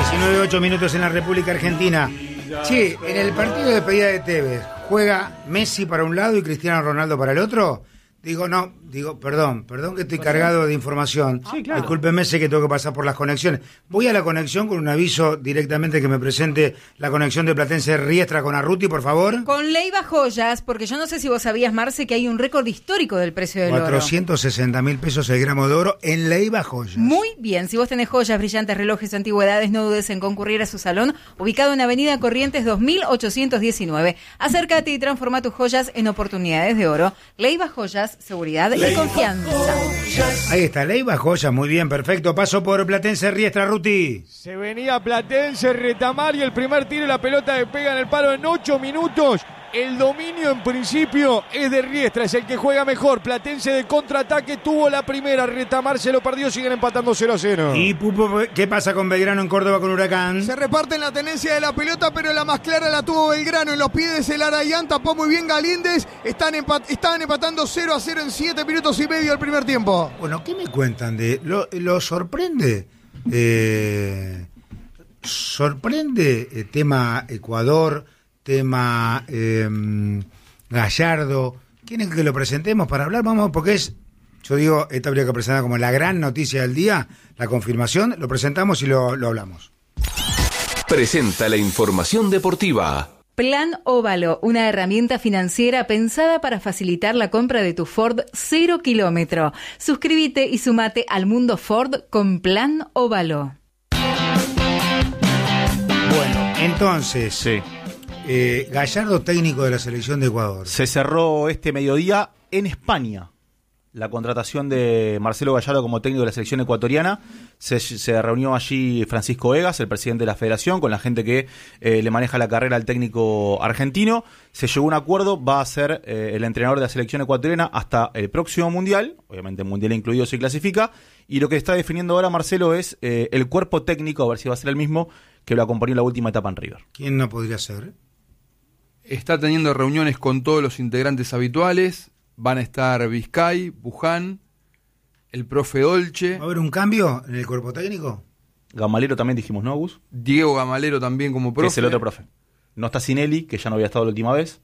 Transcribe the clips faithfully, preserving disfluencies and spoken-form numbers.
diecinueve ocho minutos en la República Argentina. Che, en el partido de despedida de Tevez, ¿juega Messi para un lado y Cristiano Ronaldo para el otro? Digo, no, digo, perdón, perdón que estoy cargado de información. Sí, claro. Discúlpeme, sé que tengo que pasar por las conexiones. Voy a la conexión con un aviso directamente que me presente la conexión de Platense Riestra con Arruti, por favor. Con Leiva Joyas, porque yo no sé si vos sabías, Marce, que hay un récord histórico del precio del cuatrocientos sesenta mil pesos el gramo de oro en Leiva Joyas. Muy bien, si vos tenés joyas, brillantes, relojes, antigüedades, no dudes en concurrir a su salón, ubicado en Avenida Corrientes dos mil ochocientos diecinueve. Acércate y transforma tus joyas en oportunidades de oro. Leiva Joyas, seguridad y Leiva confianza. Joyas. Ahí está, Leiva Joyas, muy bien, perfecto. Paso por Platense Riestra, Ruti. Se venía Platense, retamar y el primer tiro y la pelota que pega en el palo en ocho minutos. El dominio en principio es de Riestra, es el que juega mejor. Platense de contraataque tuvo la primera, retamar se lo perdió, siguen empatando cero a cero. ¿Y Pupo, qué pasa con Belgrano en Córdoba con Huracán? Se reparten la tenencia de la pelota, pero la más clara la tuvo Belgrano. En los pies el Arayán, tapó muy bien Galíndez. Están empat- estaban empatando cero a cero en siete minutos y medio del primer tiempo. Bueno, ¿qué me cuentan de...? ¿Lo, lo sorprende? Eh, ¿Sorprende el tema Ecuador, tema eh, Gallardo? ¿Quieren que lo presentemos para hablar? Vamos, porque es, yo digo, esta habría que presentar como la gran noticia del día, la confirmación, lo presentamos y lo, lo hablamos. Presenta la información deportiva. Plan Óvalo, una herramienta financiera pensada para facilitar la compra de tu Ford cero kilómetro. Suscríbete y sumate al mundo Ford con Plan Óvalo. Bueno, entonces... Sí. Eh, Gallardo, técnico de la selección de Ecuador. Se cerró este mediodía en España la contratación de Marcelo Gallardo como técnico de la selección ecuatoriana. Se, se reunió allí Francisco Egas, el presidente de la federación, con la gente que eh, le maneja la carrera al técnico argentino. Se llegó a un acuerdo, va a ser eh, el entrenador de la selección ecuatoriana hasta el próximo Mundial, obviamente Mundial incluido si clasifica, y lo que está definiendo ahora Marcelo es eh, el cuerpo técnico, a ver si va a ser el mismo que lo acompañó en la última etapa en River. ¿Quién no podría ser? Está teniendo reuniones con todos los integrantes habituales. Van a estar Vizcay, Buján, el profe Dolce. ¿Va a haber un cambio en el cuerpo técnico? Gamalero también dijimos, ¿no, Gus? Diego Gamalero también como profe. Que es el otro profe. No está Sinelli, que ya no había estado la última vez.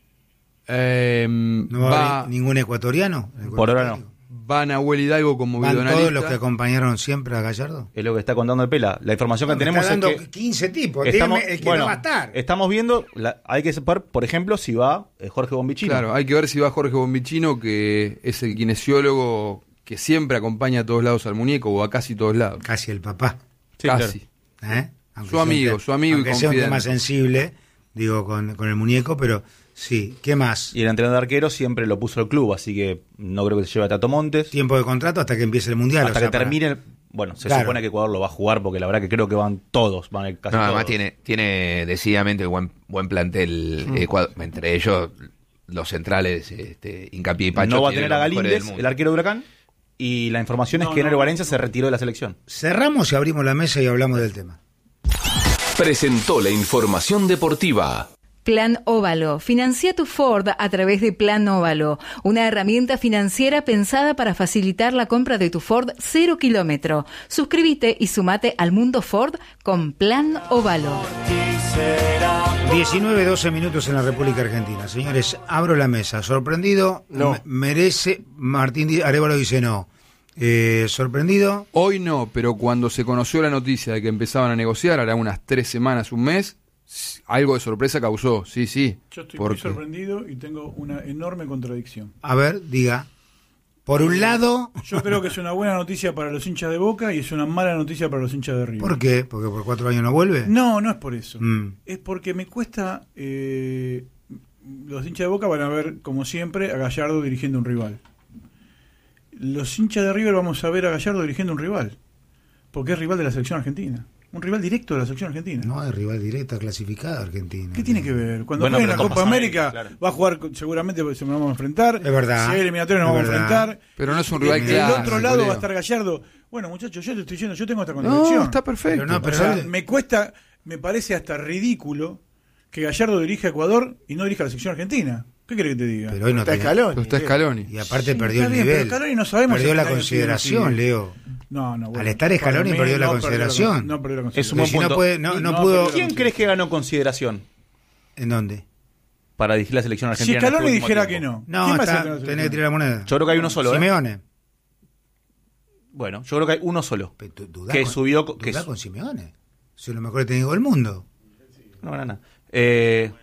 Eh, ¿No va, va a haber ningún ecuatoriano? Por ahora técnico? No. Va Nahuel Hidalgo como ¿Van videoanalista? todos los que acompañaron siempre a Gallardo? Es lo que está contando el Pela. La información no, que tenemos está dando es que... quince tipos, estamos, dígame el que bueno, no va a estar. Estamos viendo, la, hay que saber, por ejemplo, si va eh, Jorge Bonvicino. Claro, hay que ver si va Jorge Bonvicino, que es el kinesiólogo que siempre acompaña a todos lados al muñeco, o a casi todos lados. Casi el papá. Sí, casi. Claro. ¿Eh? Su amigo, su amigo y confidente. Sea un tema confidente. sensible, digo, con, con el muñeco, pero... Sí, ¿qué más? Y el entrenador de arquero siempre lo puso el club, así que no creo que se lleve a Tato Montes. Tiempo de contrato hasta que empiece el Mundial. Hasta o sea, que termine... Para... Bueno, se claro. supone que Ecuador lo va a jugar porque la verdad que creo que van todos, van a casi no, todos. además tiene, tiene decididamente buen, buen plantel, mm. Ecuador, entre ellos los centrales, este, Hincapié y Pacho. No va a tener a Galíndez, el arquero de Huracán, y la información no, es que no, Enero Valencia no. se retiró de la selección. Cerramos y abrimos la mesa y hablamos del tema. Presentó la información deportiva. Plan Óvalo. Financia tu Ford a través de Plan Óvalo, una herramienta financiera pensada para facilitar la compra de tu Ford cero kilómetro. Suscríbete y sumate al mundo Ford con Plan Óvalo. diecinueve doce minutos en la República Argentina. Señores, abro la mesa. ¿Sorprendido? No. M- merece... Martín Arévalo dice no. Eh, ¿Sorprendido? Hoy no, pero cuando se conoció la noticia de que empezaban a negociar, hará unas tres semanas, un mes, algo de sorpresa causó, sí, sí. Yo estoy porque... muy sorprendido y tengo una enorme contradicción. A ver, diga. Por un lado... Yo creo que es una buena noticia para los hinchas de Boca y es una mala noticia para los hinchas de River. ¿Por qué? ¿Porque por cuatro años no vuelve? No, no es por eso. Mm. Es porque me cuesta... Eh, los hinchas de Boca van a ver, como siempre, a Gallardo dirigiendo un rival. Los hinchas de River vamos a ver a Gallardo dirigiendo un rival. Porque es rival de la selección argentina. Un rival directo de la selección argentina. No, es rival directo clasificado Argentina. ¿Qué tiene que ver? Cuando bueno, juegue en la Copa América, claro. va a jugar, seguramente se nos vamos a enfrentar. Es verdad. Si hay eliminatoria nos es vamos verdad. a enfrentar. Pero no es un rival Del claro. otro lado Leo. va a estar Gallardo. Bueno, muchachos, yo te estoy diciendo, yo tengo esta contradicción. No, está perfecto. Pero no, pero o sea, él... me cuesta, me parece hasta ridículo que Gallardo dirija a Ecuador y no dirija a la selección argentina. ¿Qué querés que te diga? Pero hoy no Está tenía- Scaloni. Pero está Scaloni. Y aparte Sí, perdió está el bien, nivel. pero Scaloni no sabemos perdió si la el año que viene consideración, sigue. Leo. No, no, bueno, Al estar Scaloni para mí perdió la no consideración. Perdió la, no perdió la Es un consideración. buen Si no punto. puede- no- no No, pudo. pero- ¿Quién crees que ganó consideración ¿En dónde? para dirigir la selección Si argentina? en Scaloni este último dijera tiempo? que no. No, ¿quién va a está, ser el tenés que tirar la moneda. Yo creo que hay uno solo, ¿eh? Simeone. Bueno, yo creo que hay uno solo. Pero tú- dudá Que con- subió. dudá Que su- con Simeone. Es lo mejor técnico del mundo. No, no, no. Eh,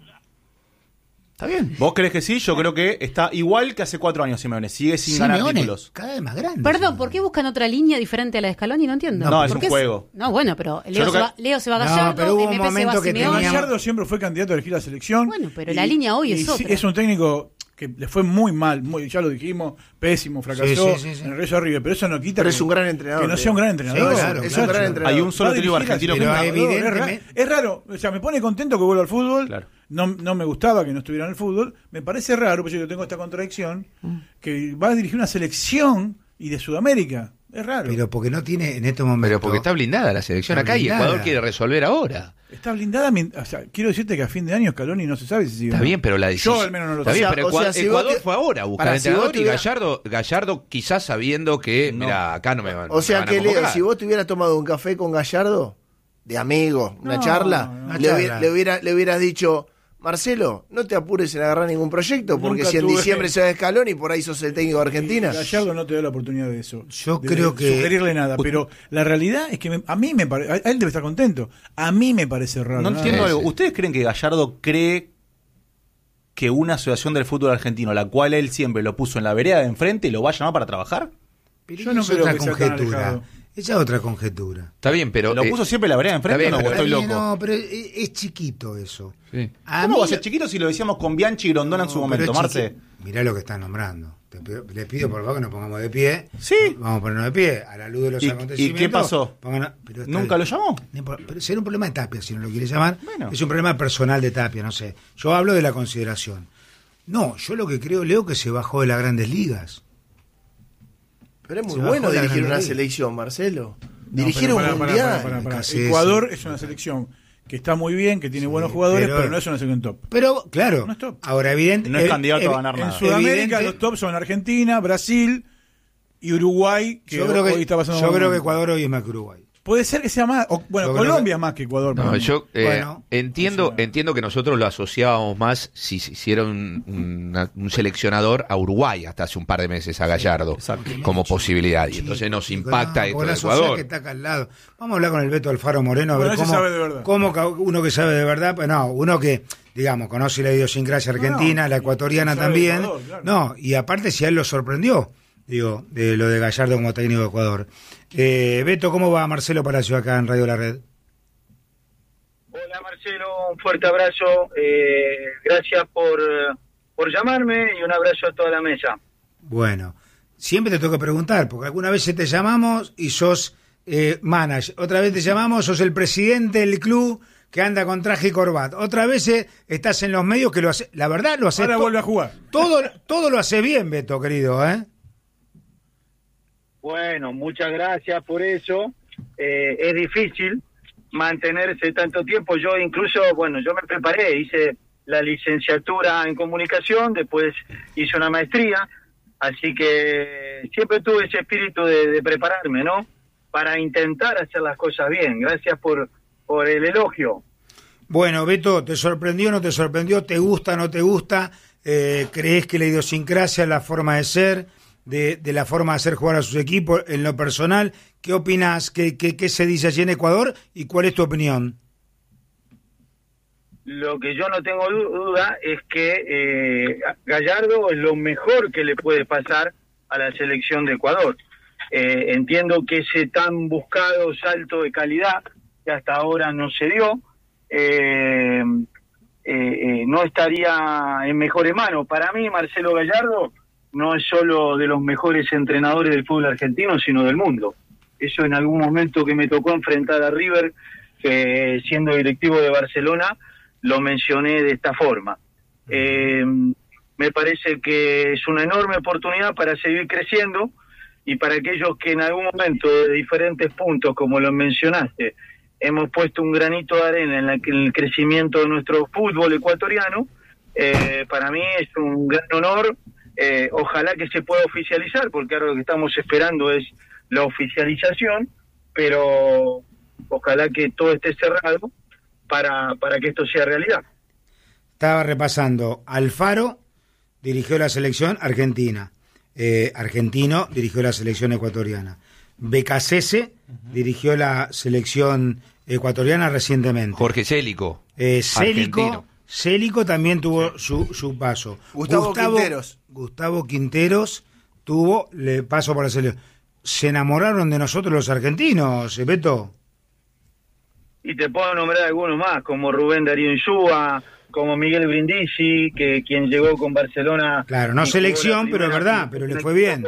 Está bien. ¿Vos crees que sí? Yo creo que está igual que hace cuatro años Simeone. Sigue sin ganar Simeone, títulos. cada vez más grande. Perdón, Simeone. ¿por qué buscan otra línea diferente a la de Scaloni? No entiendo. No, es ¿Por un qué juego. No, bueno, pero Leo, creo se que- va, Leo se va a No, Gallardo, pero hubo un M P se va momento a que Simeone. teníamos- Gallardo siempre fue candidato a elegir la selección. Bueno, pero la línea hoy es sí, otra. es un técnico que le fue muy mal, muy, ya lo dijimos, pésimo, fracasó Sí, sí, sí, sí. en el Regio River, pero eso no quita Pero que, es un gran entrenador, que no Leo. sea un gran entrenador. Sí, claro, es un gran entrenador. Hay un solo Va a técnico dirigir argentino a- que Pero no. evidentemente- es, raro, es raro, o sea, me pone contento que vuelva al fútbol. Claro. No, no me gustaba que no estuviera en el fútbol. Me parece raro, porque yo tengo esta contradicción, Mm. que va a dirigir una selección y de Sudamérica. Es raro. Pero porque no tiene en estos momentos. Pero porque está blindada la selección Está acá y blindada. Ecuador quiere resolver ahora. Está blindada. mien- O sea, quiero decirte que a fin de año Scaloni no se sabe si sigue. o Está no. bien, pero la decisión. Yo al menos no lo Está sé. bien, O sea, pero o sea, Ecuador, si vos Ecuador te- fue ahora a buscar Pará, si entrenador vos te y hubiera- Gallardo, Gallardo quizás sabiendo que, No. mira, acá no me van, O me sea van a que, Leo, convocar. si vos te hubieras tomado un café con Gallardo, de amigo, una No, charla, no, le, no. hubiera- le, hubiera- le hubieras dicho, Marcelo, no te apures en agarrar ningún proyecto, porque Nunca si en tuve- diciembre se va a Scaloni, por ahí sos el técnico de Argentina. Gallardo no te da la oportunidad de eso. Yo de creo que- sugerirle nada, pero la realidad es que me- a mí me parece, a él debe estar contento. A mí me parece raro. No nada entiendo más. algo. ¿Ustedes creen que Gallardo cree que una asociación del fútbol argentino, la cual él siempre lo puso en la vereda de enfrente, lo va a llamar para trabajar? Pero Yo no es creo otra que sea tan conjetura. alejado. Esa es otra conjetura. Está bien, pero. ¿Lo eh, puso siempre en la vereda de enfrente está o no? bien, ¿O estoy Pero, loco? No, pero es, es chiquito eso. Sí. A ¿Cómo mí va a ser lo- chiquito si lo decíamos con Bianchi y Grondona en su No, momento, pero es Marce? chiqui- Mirá lo que están nombrando. Te pido- les pido por favor que nos pongamos de pie. Sí. Vamos a ponernos de pie a la luz de los ¿Y- y acontecimientos. qué pasó? Pongan- pero está ¿Nunca bien. lo llamó? No importa, pero será un problema de Tapia, si no lo quiere llamar. Bueno. Es un problema personal de Tapia, no sé. Yo hablo de la consideración. No, yo lo que creo, Leo, que se bajó de las grandes ligas. Pero es muy Se bajó bueno la dirigir Gran una Liga. selección, Marcelo. No, Dirigir pero un pará, pará, mundial. pará, pará, pará. Casi Ecuador eso. es una selección que está muy bien, que tiene buenos jugadores, pero- pero, no es una selección top. Pero, claro, No es top. ahora evidente. No es ev- candidato a ev- ganar En nada. Sudamérica Evidente- los tops son Argentina, Brasil y Uruguay, que Yo creo hoy que, está pasando yo un creo que momento. Ecuador hoy es más que Uruguay. Puede ser que sea más, o- bueno, Yo creo Colombia que- es más que Ecuador. No, para mí. yo eh, Bueno, entiendo, o sea- entiendo que nosotros lo asociábamos más si se hiciera un, una- un seleccionador a Uruguay hasta hace un par de meses a Gallardo exacto. como posibilidad y entonces nos Chico, impacta no, esto porque de la sociedad Ecuador. que está acá al lado. Vamos a hablar con el Beto Alfaro Moreno a Bueno, ver ese cómo, sabe de verdad. cómo ca- uno que sabe de verdad, pues no, uno que, digamos, conoce la idiosincrasia argentina, no, la ecuatoriana sabe de también. Ecuador, claro. No, y aparte si a él lo sorprendió, digo, de lo de Gallardo como técnico de Ecuador. Eh, Beto, ¿cómo va Marcelo Palacio acá en Radio La Red? Hola Marcelo, un fuerte abrazo, eh, gracias por, por llamarme y un abrazo a toda la mesa. Bueno, siempre te tengo que preguntar, porque alguna vez te llamamos y sos eh, manager, otra vez te llamamos, sos el presidente del club que anda con traje y corbata, otra vez eh, estás en los medios que lo hace, la verdad lo hace Ahora vuelve a jugar. todo, todo lo hace bien, Beto, querido, ¿eh? Bueno, muchas gracias por eso. Eh, es difícil mantenerse tanto tiempo. Yo incluso, bueno, yo me preparé, hice la licenciatura en comunicación, después hice una maestría, así que siempre tuve ese espíritu de, de prepararme, ¿no? Para intentar hacer las cosas bien. Gracias por, por el elogio. Bueno, Beto, ¿te sorprendió o no te sorprendió? ¿Te gusta o no te gusta? Eh, ¿Crees que la idiosincrasia, la forma de ser, de, de la forma de hacer jugar a sus equipos, en lo personal, qué opinas? ¿Qué, qué, qué se dice allí en Ecuador? ¿Y cuál es tu opinión? Lo que yo no tengo du- duda es que eh, Gallardo es lo mejor que le puede pasar a la selección de Ecuador. Eh, entiendo que ese tan buscado salto de calidad que hasta ahora no se dio, eh, eh, eh, no estaría en mejores manos. Para mí, Marcelo Gallardo no es solo de los mejores entrenadores del fútbol argentino, sino del mundo. Eso en algún momento que me tocó enfrentar a River, que siendo directivo de Barcelona, lo mencioné de esta forma. Eh, me parece que es una enorme oportunidad para seguir creciendo y para aquellos que en algún momento de diferentes puntos, como lo mencionaste, hemos puesto un granito de arena en, la, en el crecimiento de nuestro fútbol ecuatoriano, Eh, para mí es un gran honor, eh, ojalá que se pueda oficializar, porque ahora lo que estamos esperando es la oficialización, pero ojalá que todo esté cerrado para, para que esto sea realidad. Estaba repasando, Alfaro dirigió la selección argentina, eh, Argentino dirigió la selección ecuatoriana, Becasese dirigió la selección ecuatoriana recientemente. Jorge Célico. Eh, Célico, argentino. Célico también tuvo su, su paso. Gustavo, Gustavo Quinteros. Gustavo Quinteros tuvo le paso por la selección. Se enamoraron de nosotros los argentinos, Beto. Y te puedo nombrar algunos más, como Rubén Darío Insúa, como Miguel Brindisi, que quien llegó con Barcelona. Claro, no selección, pero es verdad, pero le fue bien.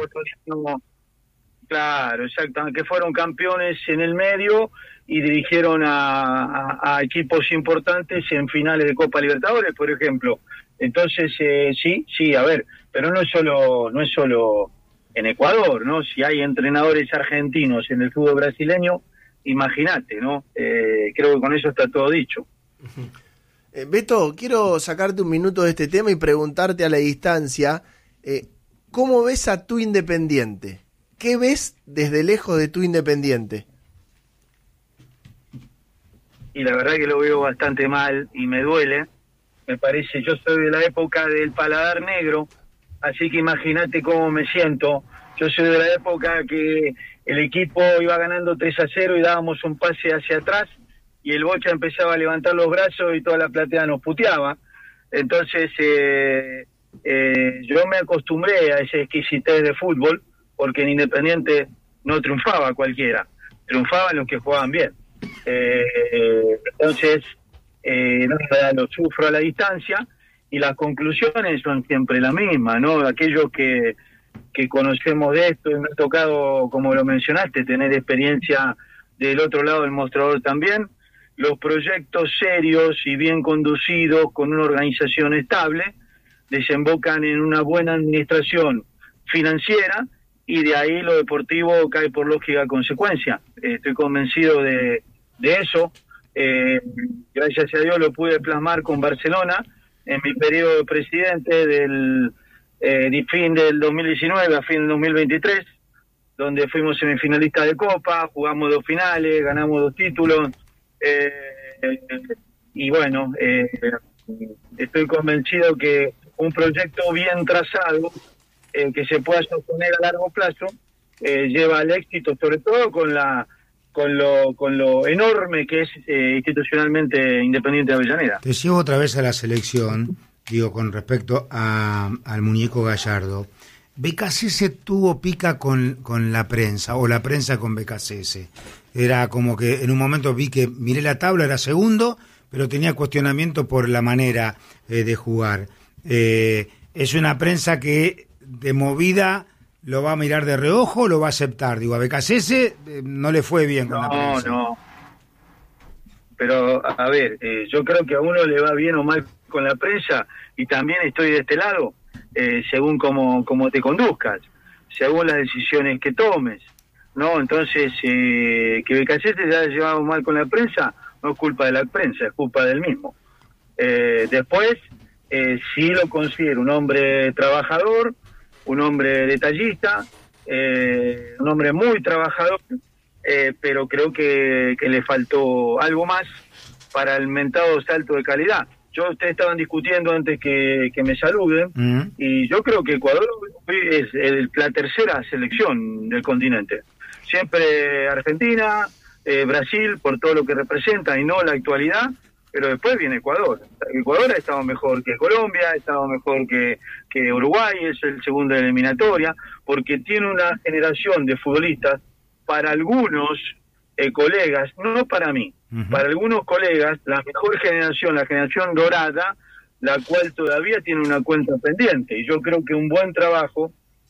Claro, exactamente, que fueron campeones en el medio y dirigieron a, a, a equipos importantes en finales de Copa Libertadores, por ejemplo. Entonces, eh, sí, sí, a ver, pero no es solo, no es solo en Ecuador, ¿no? Si hay entrenadores argentinos en el fútbol brasileño, imagínate, ¿no? Eh, creo que con eso está todo dicho. Eh, Beto, quiero sacarte un minuto de este tema y preguntarte a la distancia, eh, ¿cómo ves a tu Independiente? ¿Qué ves desde lejos de tu Independiente? Y la verdad que lo veo bastante mal y me duele. Me parece, yo soy de la época del paladar negro, así que imagínate cómo me siento. Yo soy de la época que el equipo iba ganando tres a cero y dábamos un pase hacia atrás y el Bocha empezaba a levantar los brazos y toda la platea nos puteaba. Entonces eh, eh, yo me acostumbré a esa exquisitez de fútbol, porque en Independiente no triunfaba cualquiera, triunfaban los que jugaban bien. Eh, entonces, eh, no, lo sufro a la distancia y las conclusiones son siempre las mismas, ¿no? Aquellos que, que conocemos de esto, y me ha tocado, como lo mencionaste, tener experiencia del otro lado del mostrador también, los proyectos serios y bien conducidos con una organización estable desembocan en una buena administración financiera y de ahí lo deportivo cae por lógica consecuencia. Eh, estoy convencido de, de eso. Eh, gracias a Dios lo pude plasmar con Barcelona en mi periodo de presidente del eh, de fin del dos mil diecinueve a fin del dos mil veintitrés, donde fuimos semifinalistas de Copa, jugamos dos finales, ganamos dos títulos, eh, y bueno, eh, estoy convencido que un proyecto bien trazado, Eh, que se pueda sostener a largo plazo, eh, lleva al éxito, sobre todo con la con lo con lo enorme que es eh, institucionalmente Independiente de Avellaneda. Te llevo otra vez a la selección, digo, con respecto a, al muñeco Gallardo. Becasese tuvo pica con, con la prensa, o la prensa con Becasese. Era como que en un momento vi que miré la tabla, era segundo, pero tenía cuestionamiento por la manera eh, de jugar. Eh, es una prensa que de movida lo va a mirar de reojo, lo va a aceptar. Digo, a Becasese eh, no le fue bien con no, la prensa. No, no. Pero, a ver, eh, yo creo que a uno le va bien o mal con la prensa, y también estoy de este lado, eh, según cómo, cómo te conduzcas, según las decisiones que tomes, ¿no? Entonces, eh, que Becasese se haya llevado mal con la prensa, no es culpa de la prensa, es culpa del mismo. Eh, después, eh, sí lo considero un hombre trabajador, un hombre detallista, eh, un hombre muy trabajador, eh, pero creo que, que le faltó algo más para el mentado salto de calidad. Yo, ustedes estaban discutiendo antes que, que me saluden, mm. y yo creo que Ecuador es el, la tercera selección del continente. Siempre Argentina, eh, Brasil, por todo lo que representa, y no la actualidad, pero después viene Ecuador. Ecuador ha estado mejor que Colombia, ha estado mejor que, que Uruguay, es el segundo de la eliminatoria, porque tiene una generación de futbolistas, para algunos eh, colegas, no para mí, uh-huh. para algunos colegas, la mejor generación, la generación dorada, la cual todavía tiene una cuenta pendiente, y yo creo que un buen trabajo,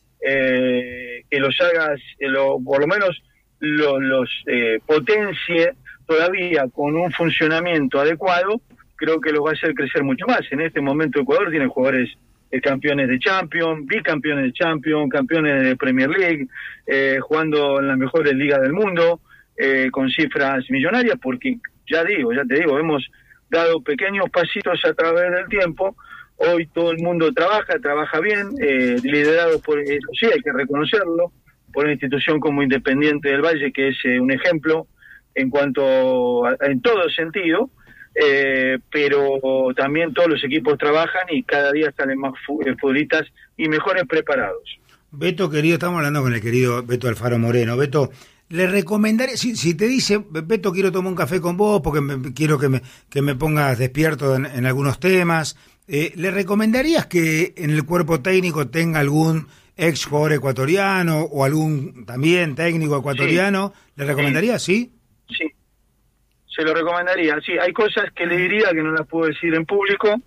eh, que los hagas, eh, lo, por lo menos lo, los eh, potencie todavía con un funcionamiento adecuado, creo que los va a hacer crecer mucho más. En este momento Ecuador tiene jugadores eh, campeones de Champions, bicampeones de Champions, campeones de Premier League, eh, jugando en las mejores ligas del mundo, eh, con cifras millonarias, porque ya digo, ya te digo, hemos dado pequeños pasitos a través del tiempo, Hoy todo el mundo trabaja, trabaja bien, eh, liderado por, eso sí, hay que reconocerlo, por una institución como Independiente del Valle, que es eh, un ejemplo en cuanto a, en todo sentido, eh, pero también todos los equipos trabajan y cada día salen más fu- futbolistas y mejores preparados. Beto, querido, estamos hablando con el querido Beto Alfaro Moreno. Beto, le recomendaré, si, si te dice, Beto, quiero tomar un café con vos porque me, quiero que me, que me pongas despierto en, en algunos temas, eh, ¿le recomendarías que en el cuerpo técnico tenga algún ex jugador ecuatoriano o algún también técnico ecuatoriano? Sí. ¿Le recomendarías, sí? Sí, se lo recomendaría. Sí, hay cosas que le diría que no las puedo decir en público,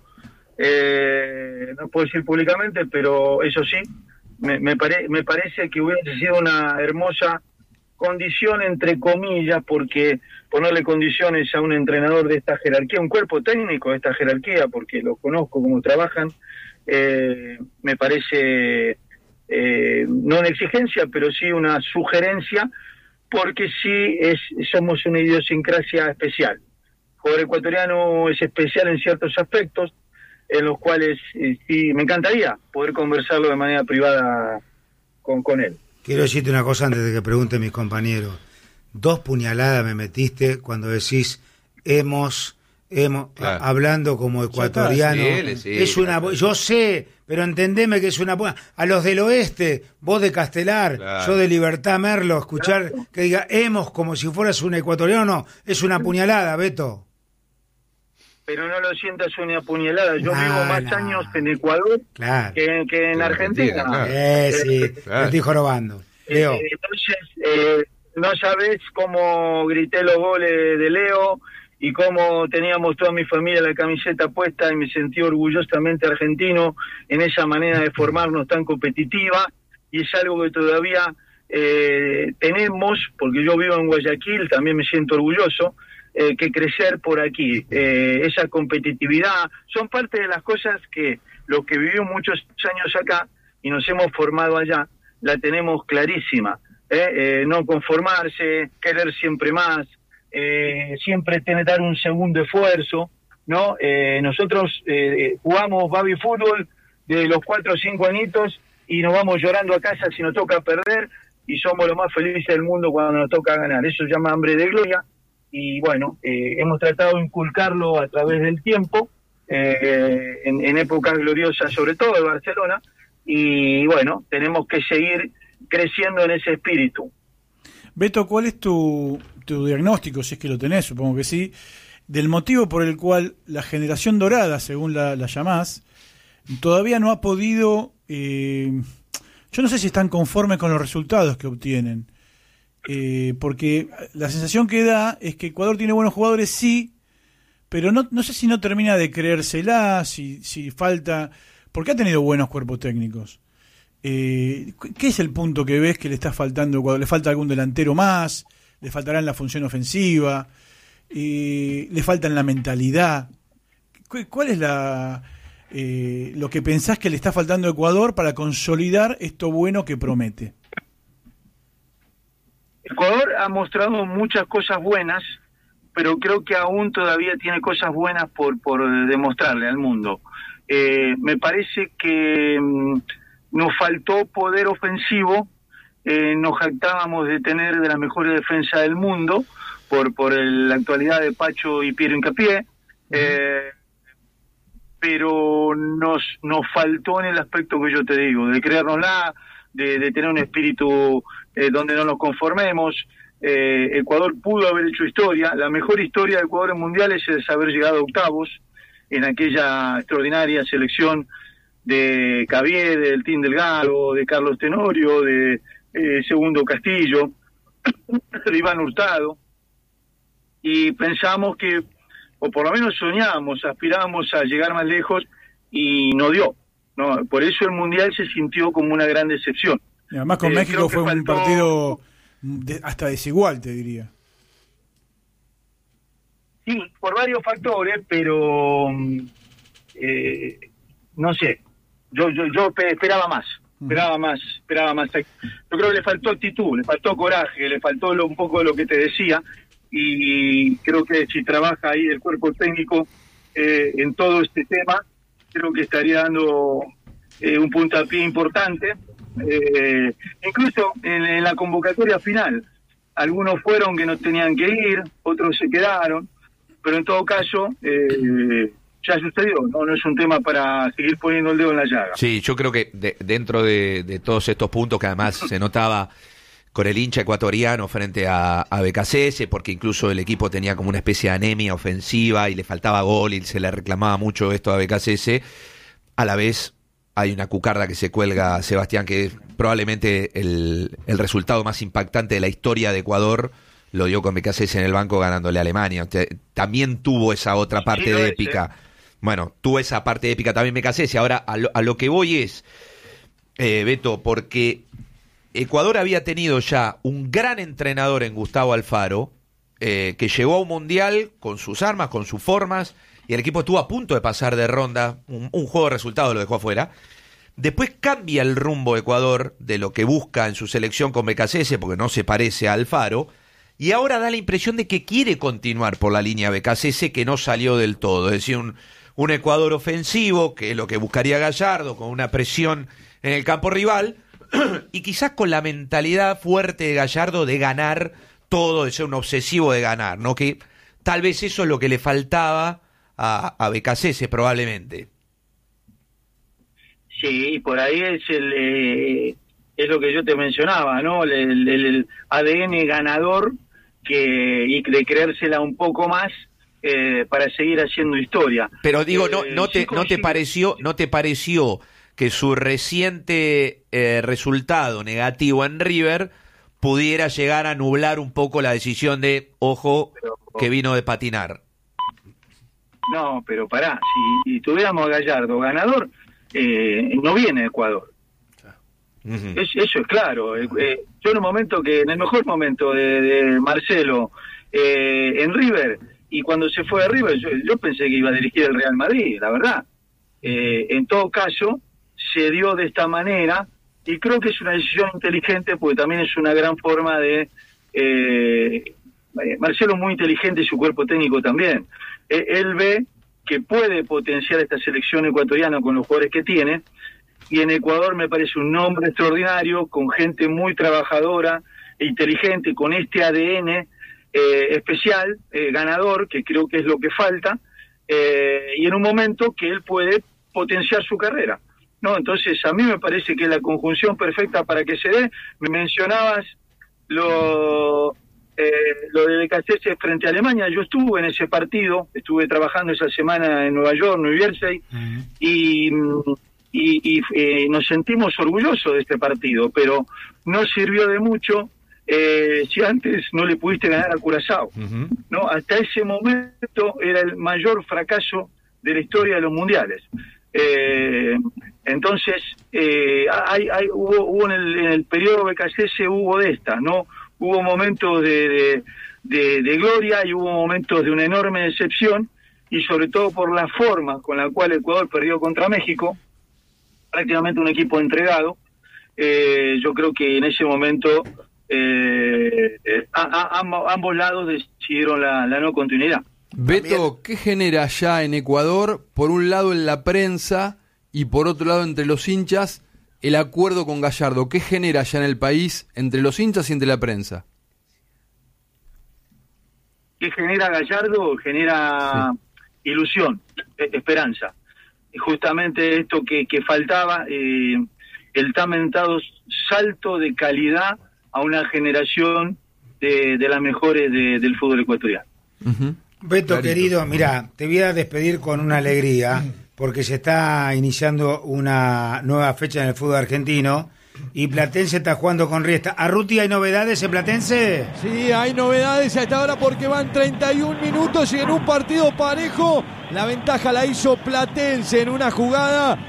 eh, no puedo decir públicamente, pero eso sí, me, me, pare, me parece que hubiese sido una hermosa condición, entre comillas, porque ponerle condiciones a un entrenador de esta jerarquía, un cuerpo técnico de esta jerarquía, porque lo conozco cómo trabajan, eh, me parece eh, no una exigencia, pero sí una sugerencia, porque sí es somos una idiosincrasia especial. El jugador ecuatoriano es especial en ciertos aspectos, en los cuales eh, sí me encantaría poder conversarlo de manera privada con, con él. Quiero decirte una cosa antes de que pregunten mis compañeros. Dos puñaladas me metiste cuando decís hemos, hemos claro. hablando como ecuatoriano. Sí, sí, es una, claro. Yo sé, pero entendeme que es una buena. A los del oeste, vos de Castelar, claro. yo de Libertad Merlo, escuchar claro. que diga hemos como si fueras un ecuatoriano, no, es una puñalada, Beto. Pero no lo sientas una puñalada. Yo nah, vivo más nah. años en Ecuador claro. que, que en claro, Argentina. Claro. Eh, sí, claro. me estoy jorobando. Leo. Eh, entonces, eh, no sabés cómo grité los goles de Leo y cómo teníamos toda mi familia la camiseta puesta y me sentí orgullosamente argentino en esa manera de formarnos tan competitiva, y es algo que todavía eh, tenemos, porque yo vivo en Guayaquil, también me siento orgulloso, Eh, que crecer por aquí, eh, esa competitividad, son parte de las cosas que los que vivimos muchos años acá y nos hemos formado allá, la tenemos clarísima, eh, eh, no conformarse, querer siempre más, eh, siempre tener dar un segundo esfuerzo, ¿no? Eh, nosotros eh, jugamos baby fútbol de los cuatro o cinco añitos y nos vamos llorando a casa si nos toca perder y somos los más felices del mundo cuando nos toca ganar, eso se llama hambre de gloria. Y bueno, eh, hemos tratado de inculcarlo a través del tiempo, eh, en, en épocas gloriosas, sobre todo de Barcelona, y bueno, tenemos que seguir creciendo en ese espíritu. Beto, ¿cuál es tu, tu diagnóstico, si es que lo tenés, supongo que sí, del motivo por el cual la generación dorada, según la, la llamás, todavía no ha podido, eh, yo no sé si están conformes con los resultados que obtienen? Eh, porque la sensación que da es que Ecuador tiene buenos jugadores, sí, pero no, no sé si no termina de creérsela, si, si falta, porque ha tenido buenos cuerpos técnicos. Eh, ¿Qué es el punto que ves que le está faltando a Ecuador? ¿Le falta algún delantero más? ¿Le faltará en la función ofensiva? Eh, ¿Le falta en la mentalidad? ¿Cuál es la eh, lo que pensás que le está faltando a Ecuador para consolidar esto bueno que promete? Ecuador ha mostrado muchas cosas buenas, pero creo que aún todavía tiene cosas buenas por, por demostrarle al mundo. Eh, me parece que mm, nos faltó poder ofensivo, eh, nos jactábamos de tener de las mejores defensas del mundo por, por el, la actualidad de Pacho y Piero Hincapié, eh, pero nos, nos faltó en el aspecto que yo te digo, de creérnosla, de, de tener un espíritu eh, donde no nos conformemos. eh, Ecuador pudo haber hecho historia, la mejor historia de Ecuador en mundiales es haber llegado a octavos en aquella extraordinaria selección de Cavier, del Team Delgado, de Carlos Tenorio, de eh, Segundo Castillo, de Iván Hurtado, y pensamos que, o por lo menos soñábamos, aspirábamos a llegar más lejos y no dio. No, por eso el Mundial se sintió como una gran decepción. Y además con eh, México fue faltó... un partido de, hasta desigual, te diría. Sí, por varios factores, pero eh, no sé, yo yo yo esperaba más, esperaba más, esperaba más. Yo creo que le faltó actitud, le faltó coraje, le faltó lo, un poco de lo que te decía, y creo que si trabaja ahí el cuerpo técnico eh, en todo este tema, creo que estaría dando eh, un puntapié importante, eh, incluso en, en la convocatoria final. Algunos fueron que no tenían que ir, otros se quedaron, pero en todo caso eh, ya sucedió, ¿no? No es un tema para seguir poniendo el dedo en la llaga. Sí, yo creo que de, dentro de, de todos estos puntos que además se notaba con el hincha ecuatoriano frente a, a B K C S, porque incluso el equipo tenía como una especie de anemia ofensiva y le faltaba gol y se le reclamaba mucho esto a B K C S, a la vez hay una cucarda que se cuelga, Sebastián, que es probablemente el, el resultado más impactante de la historia de Ecuador, lo dio con B K C S en el banco ganándole a Alemania. Usted también tuvo esa otra parte sí, de es, épica. eh. Bueno, tuvo esa parte épica también B K C S. Ahora, a lo, a lo que voy es, eh, Beto, porque Ecuador había tenido ya un gran entrenador en Gustavo Alfaro, eh, que llegó a un mundial con sus armas, con sus formas, y el equipo estuvo a punto de pasar de ronda, un, un juego de resultados lo dejó afuera. Después cambia el rumbo Ecuador de lo que busca en su selección con B K C S, porque no se parece a Alfaro, y ahora da la impresión de que quiere continuar por la línea B K C S, que no salió del todo. Es decir, un, un Ecuador ofensivo, que es lo que buscaría Gallardo, con una presión en el campo rival, y quizás con la mentalidad fuerte de Gallardo de ganar todo, de ser un obsesivo de ganar, ¿no? Que tal vez eso es lo que le faltaba a, a B K C S probablemente. Sí, por ahí es el eh, es lo que yo te mencionaba, ¿no? El, el, el A D N ganador que y de creérsela un poco más eh, para seguir haciendo historia. Pero digo, eh, no no te no te pareció no te pareció que su reciente eh, resultado negativo en River pudiera llegar a nublar un poco la decisión de, ojo, pero, que vino de patinar. No, pero pará, si, si tuviéramos a Gallardo ganador, eh, no viene Ecuador. Uh-huh. Es, eso es claro. Eh, eh, yo en un momento que, en el mejor momento de, de Marcelo eh, en River, y cuando se fue a River, yo, yo pensé que iba a dirigir el Real Madrid, la verdad. Eh, en todo caso, se dio de esta manera, y creo que es una decisión inteligente, porque también es una gran forma de... Eh, Marcelo es muy inteligente y su cuerpo técnico también. Eh, él ve que puede potenciar esta selección ecuatoriana con los jugadores que tiene, y en Ecuador me parece un nombre extraordinario, con gente muy trabajadora e inteligente, con este A D N eh, especial, eh, ganador, que creo que es lo que falta, eh, y en un momento que él puede potenciar su carrera, ¿no? Entonces a mí me parece que es la conjunción perfecta para que se dé. Me mencionabas lo... Eh, lo de B K C S frente a Alemania. Yo estuve en ese partido, estuve trabajando esa semana en Nueva York, New Jersey, uh-huh. y, y, y eh, nos sentimos orgullosos de este partido, pero no sirvió de mucho eh, si antes no le pudiste ganar a Curazao. Uh-huh. ¿No? Hasta ese momento era el mayor fracaso de la historia de los mundiales. Eh, entonces, eh, hay, hay, hubo, hubo en, el, en el periodo B K C S hubo de estas, ¿no? Hubo momentos de, de, de, de gloria y hubo momentos de una enorme decepción, y sobre todo por la forma con la cual Ecuador perdió contra México, prácticamente un equipo entregado. Eh, yo creo que en ese momento eh, a, a, a, ambos lados decidieron la, la no continuidad. Beto, ¿qué genera ya en Ecuador, por un lado en la prensa y por otro lado entre los hinchas, el acuerdo con Gallardo? ¿Qué genera ya en el país entre los hinchas y entre la prensa? ¿Qué genera Gallardo? Genera sí. ilusión, esperanza. Justamente esto que, que faltaba, eh, el tan mentado salto de calidad a una generación de, de las mejores de, del fútbol ecuatoriano. Uh-huh. Beto, Clarito. Querido, mira, te voy a despedir con una alegría, porque se está iniciando una nueva fecha en el fútbol argentino y Platense está jugando con Riestra. ¿Arruti, hay novedades en Platense? Sí, hay novedades a esta hora porque van treinta y un minutos y en un partido parejo la ventaja la hizo Platense en una jugada